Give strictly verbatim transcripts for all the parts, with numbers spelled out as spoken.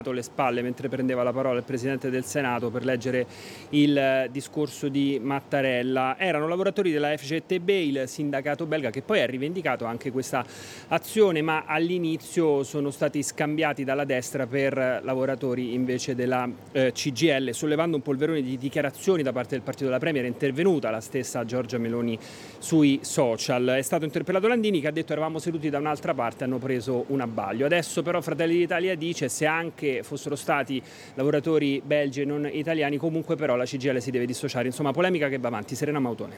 le spalle mentre prendeva la parola il Presidente del Senato per leggere il discorso di Mattarella. Erano lavoratori della F C T B, il sindacato belga, che poi ha rivendicato anche questa azione, ma all'inizio sono stati scambiati dalla destra per lavoratori invece della eh, C G I L, sollevando un polverone di dichiarazioni da parte del partito della Premier. È intervenuta la stessa Giorgia Meloni sui social. È stato interpellato Landini, che ha detto: eravamo seduti da un'altra parte, hanno preso un abbaglio. Adesso però Fratelli d'Italia dice: se anche fossero stati lavoratori belgi e non italiani, comunque però la C G I L si deve dissociare. Insomma, polemica che va avanti. Serena Mautone.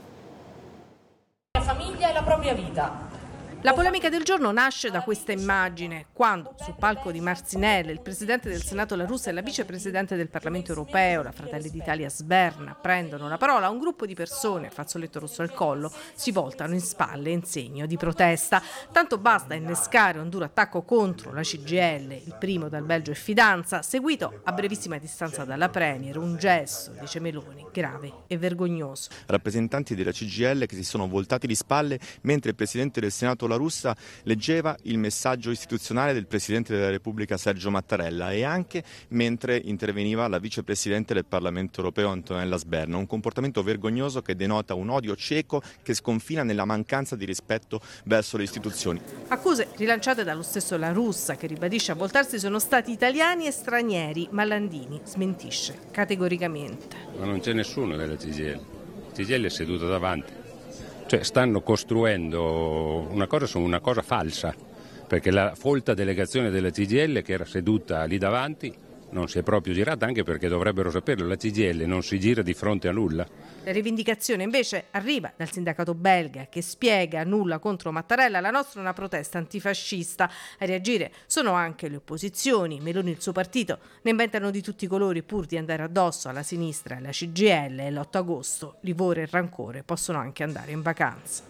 La famiglia e la propria vita. La polemica del giorno nasce da questa immagine, quando sul palco di Marcinelle il presidente del Senato La Russa e la vicepresidente del Parlamento Europeo, la Fratelli d'Italia Sberna, prendono la parola. Un gruppo di persone, fazzoletto rosso al collo, si voltano in spalle in segno di protesta. Tanto basta innescare un duro attacco contro la C G I L, il primo dal Belgio e Fidanza, seguito a brevissima distanza dalla Premier, un gesto, dice Meloni, grave e vergognoso. Rappresentanti della C G I L che si sono voltati di spalle mentre il presidente del Senato La Russa leggeva il messaggio istituzionale del Presidente della Repubblica Sergio Mattarella, e anche mentre interveniva la vicepresidente del Parlamento Europeo Antonella Sberna. Un comportamento vergognoso che denota un odio cieco che sconfina nella mancanza di rispetto verso le istituzioni. Accuse rilanciate dallo stesso La Russa, che ribadisce a voltarsi sono stati italiani e stranieri, ma Landini smentisce categoricamente. Ma non c'è nessuno della C G I L. La C G I L è seduta davanti. Cioè stanno costruendo una cosa su una cosa falsa, perché la folta delegazione della C G I L che era seduta lì davanti non si è proprio girata, anche perché dovrebbero saperlo, la C G I L non si gira di fronte a nulla. La rivendicazione invece arriva dal sindacato belga, che spiega nulla contro Mattarella, la nostra è una protesta antifascista. A reagire sono anche le opposizioni. Meloni e il suo partito ne inventano di tutti i colori pur di andare addosso alla sinistra e alla C G I L, e l'otto agosto Livore e Rancore possono anche andare in vacanza.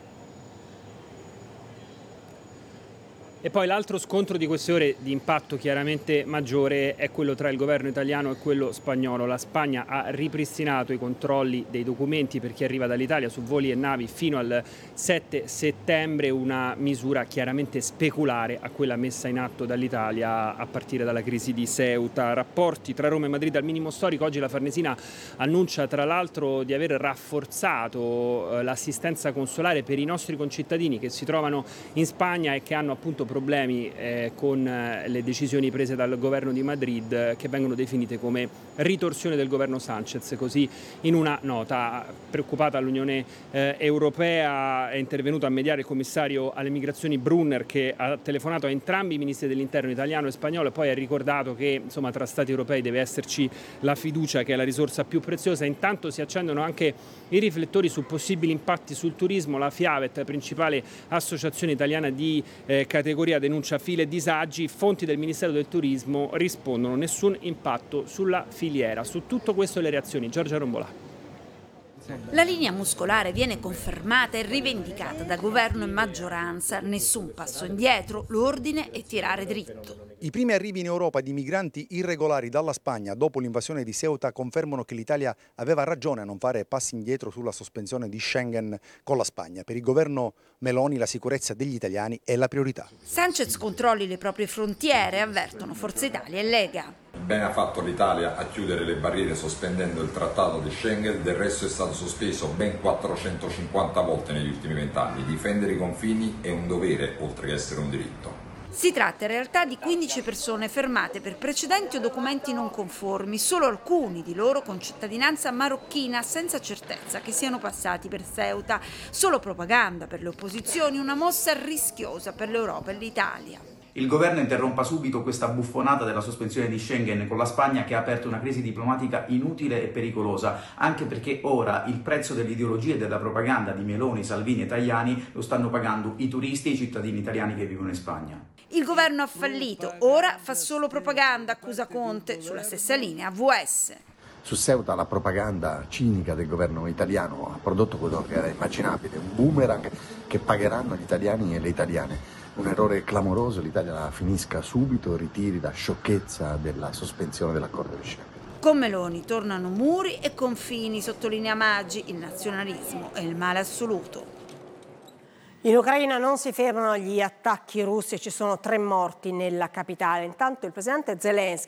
E poi l'altro scontro di queste ore di impatto chiaramente maggiore è quello tra il governo italiano e quello spagnolo. La Spagna ha ripristinato i controlli dei documenti per chi arriva dall'Italia su voli e navi fino al sette settembre, una misura chiaramente speculare a quella messa in atto dall'Italia a partire dalla crisi di Ceuta. Rapporti tra Roma e Madrid al minimo storico. Oggi la Farnesina annuncia tra l'altro di aver rafforzato l'assistenza consolare per i nostri concittadini che si trovano in Spagna e che hanno appunto problemi eh, con eh, le decisioni prese dal governo di Madrid, eh, che vengono definite come ritorsione del governo Sanchez. Così in una nota. Preoccupata l'Unione eh, Europea, è intervenuto a mediare il commissario alle migrazioni Brunner, che ha telefonato a entrambi i ministri dell'interno italiano e spagnolo, e poi ha ricordato che insomma tra stati europei deve esserci la fiducia, che è la risorsa più preziosa. Intanto si accendono anche i riflettori su possibili impatti sul turismo. La Fiavet, principale associazione italiana di eh, categoria, denuncia file e disagi. Fonti del Ministero del Turismo rispondono: nessun impatto sulla filiera. Su tutto questo le reazioni. Giorgia Rombolà. La linea muscolare viene confermata e rivendicata da governo e maggioranza. Nessun passo indietro, l'ordine è tirare dritto. I primi arrivi in Europa di migranti irregolari dalla Spagna dopo l'invasione di Ceuta confermano che l'Italia aveva ragione a non fare passi indietro sulla sospensione di Schengen con la Spagna. Per il governo Meloni la sicurezza degli italiani è la priorità. Sanchez controlli le proprie frontiere, avvertono Forza Italia e Lega. Bene ha fatto l'Italia a chiudere le barriere sospendendo il trattato di Schengen, del resto è stato sospeso ben quattrocentocinquanta volte negli ultimi vent'anni. Difendere i confini è un dovere, oltre che essere un diritto. Si tratta in realtà di quindici persone fermate per precedenti o documenti non conformi, solo alcuni di loro con cittadinanza marocchina, senza certezza che siano passati per Ceuta. Solo propaganda per le opposizioni, una mossa rischiosa per l'Europa e l'Italia. Il governo interrompa subito questa buffonata della sospensione di Schengen con la Spagna, che ha aperto una crisi diplomatica inutile e pericolosa, anche perché ora il prezzo delle ideologie e della propaganda di Meloni, Salvini e Tajani lo stanno pagando i turisti e i cittadini italiani che vivono in Spagna. Il governo ha fallito, ora fa solo propaganda, accusa Conte, sulla stessa linea A V S. Su Ceuta la propaganda cinica del governo italiano ha prodotto quello che era immaginabile, un boomerang che pagheranno gli italiani e le italiane. Un errore clamoroso, l'Italia la finisca subito, ritiri la sciocchezza della sospensione dell'accordo di Schengen. Con Meloni tornano muri e confini, sottolinea Maggi, il nazionalismo è il male assoluto. In Ucraina non si fermano gli attacchi russi e ci sono tre morti nella capitale. Intanto il presidente Zelensky